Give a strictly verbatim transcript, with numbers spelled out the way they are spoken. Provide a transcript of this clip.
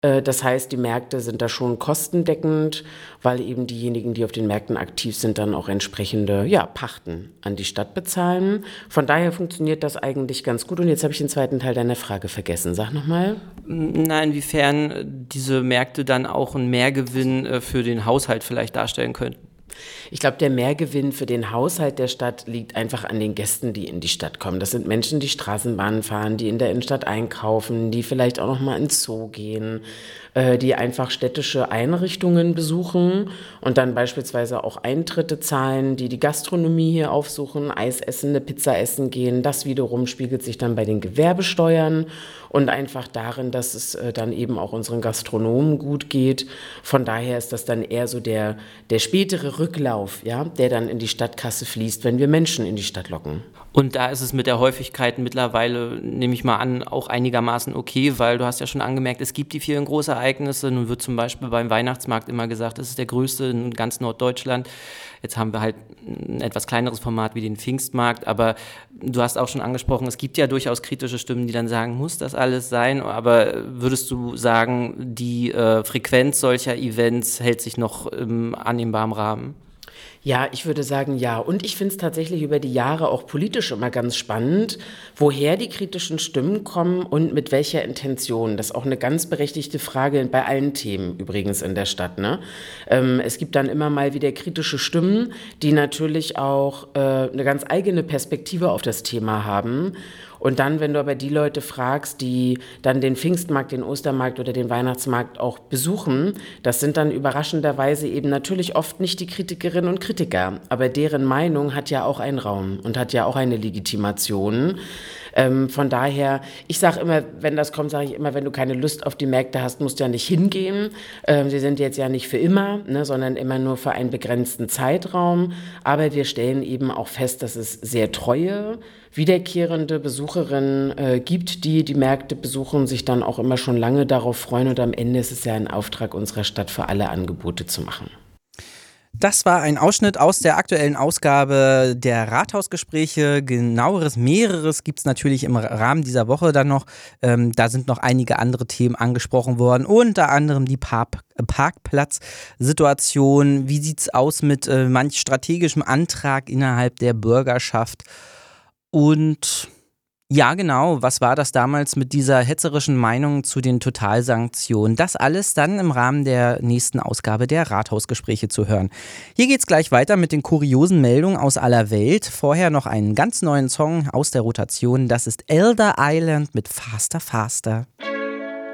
Äh, das heißt, die Märkte sind da schon kostendeckend, weil eben diejenigen, die auf den Märkten aktiv sind, dann auch entsprechende, ja, Pachten an die Stadt bezahlen. Von daher funktioniert das eigentlich ganz gut. Und jetzt habe ich den zweiten Teil deiner Frage vergessen. Sag nochmal. Na, inwiefern diese Märkte dann auch einen Mehrgewinn äh, für den Haushalt vielleicht darstellen könnten? Ich glaube, der Mehrgewinn für den Haushalt der Stadt liegt einfach an den Gästen, die in die Stadt kommen. Das sind Menschen, die Straßenbahnen fahren, die in der Innenstadt einkaufen, die vielleicht auch noch mal ins Zoo gehen, äh, die einfach städtische Einrichtungen besuchen und dann beispielsweise auch Eintritte zahlen, die die Gastronomie hier aufsuchen, Eis essen, eine Pizza essen gehen. Das wiederum spiegelt sich dann bei den Gewerbesteuern und einfach darin, dass es äh, dann eben auch unseren Gastronomen gut geht. Von daher ist das dann eher so der, der spätere Rücklauf, ja, der dann in die Stadtkasse fließt, wenn wir Menschen in die Stadt locken. Und da ist es mit der Häufigkeit mittlerweile, nehme ich mal an, auch einigermaßen okay, weil du hast ja schon angemerkt, es gibt die vielen Großereignisse. Nun wird zum Beispiel beim Weihnachtsmarkt immer gesagt, das ist der größte in ganz Norddeutschland. Jetzt haben wir halt ein etwas kleineres Format wie den Pfingstmarkt, aber du hast auch schon angesprochen, es gibt ja durchaus kritische Stimmen, die dann sagen, muss das alles sein? Aber würdest du sagen, die äh, Frequenz solcher Events hält sich noch im annehmbaren Rahmen? Ja, ich würde sagen, ja. Und ich finde es tatsächlich über die Jahre auch politisch immer ganz spannend, woher die kritischen Stimmen kommen und mit welcher Intention. Das ist auch eine ganz berechtigte Frage bei allen Themen übrigens in der Stadt, ne? Ähm, es gibt dann immer mal wieder kritische Stimmen, die natürlich auch äh, eine ganz eigene Perspektive auf das Thema haben. Und dann, wenn du aber die Leute fragst, die dann den Pfingstmarkt, den Ostermarkt oder den Weihnachtsmarkt auch besuchen, das sind dann überraschenderweise eben natürlich oft nicht die Kritikerinnen und Kritiker, aber deren Meinung hat ja auch einen Raum und hat ja auch eine Legitimation. Ähm, von daher, ich sage immer, wenn das kommt, sage ich immer, wenn du keine Lust auf die Märkte hast, musst du ja nicht hingehen. Ähm, sie sind jetzt ja nicht für immer, ne, sondern immer nur für einen begrenzten Zeitraum. Aber wir stellen eben auch fest, dass es sehr treue, wiederkehrende Besucherinnen äh, gibt, die die Märkte besuchen, sich dann auch immer schon lange darauf freuen. Und am Ende ist es ja ein Auftrag unserer Stadt, für alle Angebote zu machen. Das war ein Ausschnitt aus der aktuellen Ausgabe der Rathausgespräche. Genaueres, mehreres gibt es natürlich im Rahmen dieser Woche dann noch. Ähm, da sind noch einige andere Themen angesprochen worden, unter anderem die Park- Parkplatzsituation. Wie sieht es aus mit äh, manch strategischem Antrag innerhalb der Bürgerschaft? Und ja, genau, was war das damals mit dieser hetzerischen Meinung zu den Totalsanktionen? Das alles dann im Rahmen der nächsten Ausgabe der Rathausgespräche zu hören. Hier geht's gleich weiter mit den kuriosen Meldungen aus aller Welt. Vorher noch einen ganz neuen Song aus der Rotation. Das ist Elder Island mit Faster Faster.